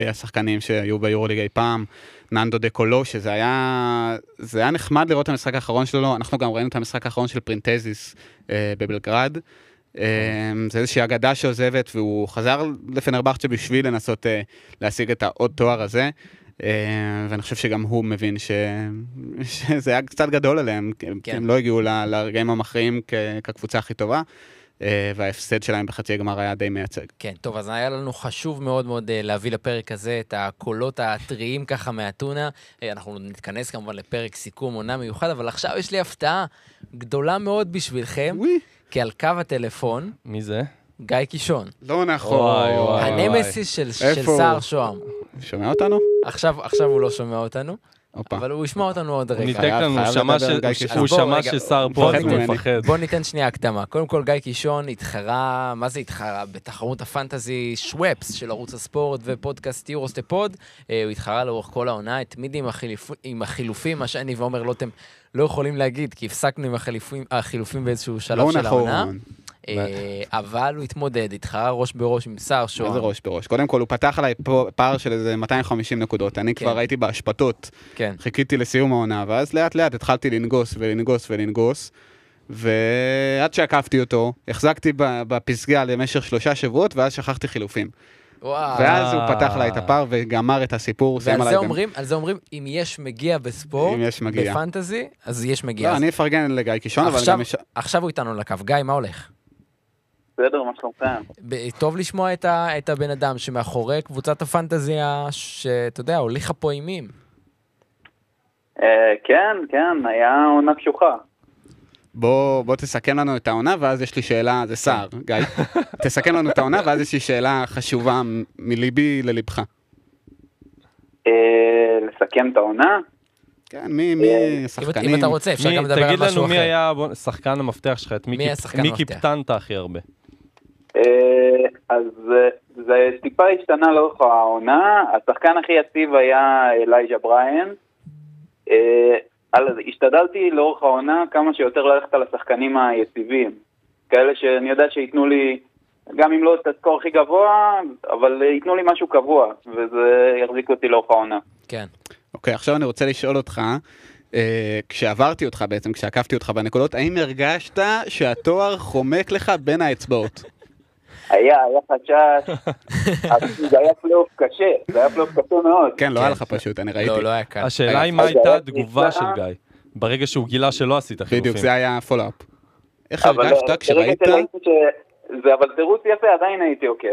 השחקנים שהיו ביורוליג אי פעם, ננדו דה קולו, שזה היה נחמד לראות את המשחק האחרון שלו, אנחנו גם ראינו את המשחק האחרון של פרינטזיס בבלגרד, זה איזושהי אגדה שעוזבת, והוא חזר לפנרבחצ'ה בשביל לנסות להשיג את העוד תואר הזה, ואני חושב שגם הוא מבין שזה היה קצת גדול עליהם, כי הם לא הגיעו לרגעים המכריעים כקבוצה הכי טובה, וההפסד שלהם בחצי הגמר היה די מייצג. כן, טוב, אז היה לנו חשוב מאוד מאוד להביא לפרק הזה את הקולות הטריים ככה מהטונה. אנחנו נתכנס כמובן לפרק סיכום עונה מיוחד, אבל עכשיו יש לי הפתעה גדולה מאוד בשבילכם, כי על קו הטלפון... מי זה? גיא קישון. לא נכון. הנמסיס של סער שוהם. שומע אותנו? עכשיו הוא לא שומע אותנו. אבל הוא ישמע אותנו עוד רגע. ניתק לנו, הוא שמע שסער פה, אז הוא מפחד. בוא ניתן שנייה הקדמה. קודם כל, גיא קישון התחרה, מה זה התחרה? בתחרות הפנטזי שוואפס של ערוץ הספורט ופודקאסט יורוסטפוד. הוא התחרה לאורך כל העונה, התמיד עם החילופים, מה שאני ואומר לא, אתם לא יכולים להגיד, כי הפסקנו עם החילופים באיזשהו שלב של העונה. אבל הוא התמודד, התחרה ראש בראש עם סער שוהם. איזה ראש בראש? קודם כל הוא פתח עליי פער של איזה 250 נקודות, אני כבר הייתי בהשפטות, חיכיתי לסיום העונה, ואז לאט לאט התחלתי לנגוס, ועד שעקפתי אותו, החזקתי בפסגה למשך 3 שבועות, ואז שכחתי חילופים. ואז הוא פתח עליי את הפער וגמר את הסיפור. על זה אומרים, אם יש מגיע בספורט, בפנטזי, אז יש מגיע. לא, אני אפרגן לגיא קישון, אבל גם... עכשיו הוא איתנו לקו. גיא, מה הולך? בסדר, מה שלומכם? טוב לשמוע את הבן אדם שמאחורי קבוצת הפנטזיה, שאתה יודע, הוליכה פה אימים. כן, היה עונה קשוחה. בוא תסכם לנו את העונה, ואז יש לי שאלה, זה סער, גיא. תסכם לנו את העונה, ואז יש לי שאלה חשובה מליבי ללבך. לסכם את העונה? כן, מי השחקנים? אם אתה רוצה, אפשר גם לדבר על משהו אחר. תגיד לנו מי היה שחקן המפתח שלך, מי קיפטנת הכי הרבה? אז זה טיפה השתנה לאורך העונה, השחקן הכי יציב היה אלייג'ה בריין, השתדלתי לאורך העונה כמה שיותר ללכת על השחקנים היציבים, כאלה שאני יודע שיתנו לי, גם אם לא את הסקור הכי גבוה, אבל ייתנו לי משהו קבוע, וזה יחזיק אותי לאורך העונה. כן. אוקיי, עכשיו אני רוצה לשאול אותך, כשעברתי אותך בעצם, כשעקפתי אותך בנקודות, האם הרגשת שהתואר חומק לך בין האצבעות? היה חשש, זה היה פלייאוף קשה, מאוד. כן, לא היה לך פשוט, אני ראיתי. לא היה קל. השאלה היא מה הייתה התגובה של גיא, ברגע שהוא גילה שלא עשית חילופים. בדיוק, זה היה פולאפ. איך הרגשת כשראית? אבל תירוץ יפה, עדיין הייתי עוקף.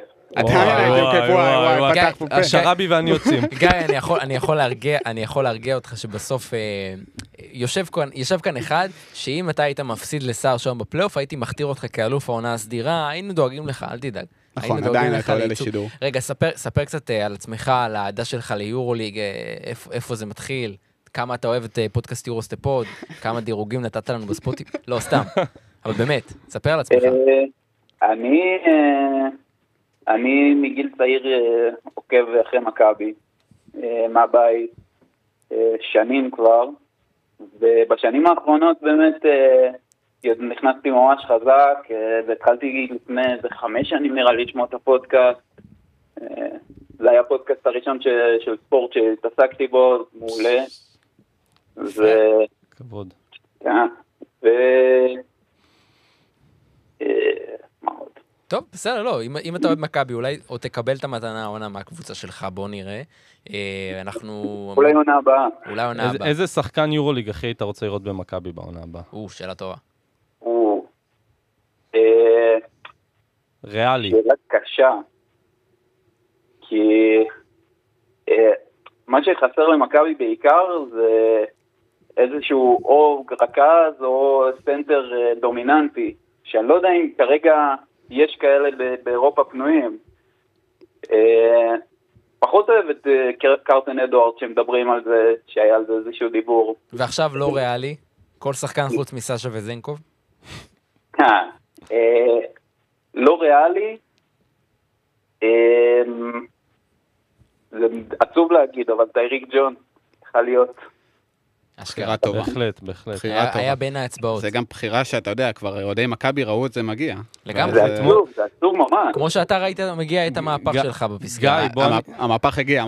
השרבי ואני יוצאים. גיא, אני יכול להרגיע אותך שבסוף יושב כאן אחד, שאם אתה היית מפסיד לסער שוהם בפלייאוף, הייתי מכתיר אותך כאלוף העונה הסדירה, היינו דואגים לך, אל תדאג. נכון, עדיין אתה עולה לשידור. רגע, ספר קצת על עצמך, על העדה שלך ליורוליג, איפה זה מתחיל, כמה אתה אוהב את פודקאסט יורוסטפוד, כמה דירוגים נתת לנו בספוטי, לא, סתם. אבל באמת, ספר על עצמך. אני מגיל צעיר עוקב אחרי מכבי, מהבית, שנים כבר, ובשנים האחרונות באמת נכנסתי ממש חזק, והתחלתי לפני 5 שנים נראה לי לשמוע את הפודקאסט, זה היה הפודקאסט הראשון של ספורט שהתעסקתי בו, מעולה. כבוד. כן, מה עוד? טוב, בסדר, לא, אם אתה אוהב מכבי, אולי או תקבל את המתנה העונה מהקבוצה שלך, בוא נראה. אולי עונה הבאה. איזה שחקן יורוליג הכי היית רוצה לראות במכבי בעונה הבאה? שאלה טובה. ריאלי. שאלה קשה. כי מה שחסר למכבי בעיקר זה איזשהו או רכז או סנטר דומיננטי, שאני לא יודע אם כרגע יש כאלה באירופה פנויים. פחות אוהב את קרטן אדוארד שמדברים על זה, שהיה על זה איזשהו דיבור. ועכשיו לא ריאלי? כל שחקן חוץ מסשה וזנקוב? לא ריאלי. זה עצוב להגיד, אבל טייריק ג'ון צריכה להיות. בחירה טובה. בהחלט. בחירה טובה. היה בין האצבעות. זה גם בחירה שאתה יודע, כבר אוהדי מכבי ראו את זה מגיע. לגמרי. זה עצוב ממש. כמו שאתה ראית, מגיע את המהפך שלך בפסגה. גיא, המהפך הגיע,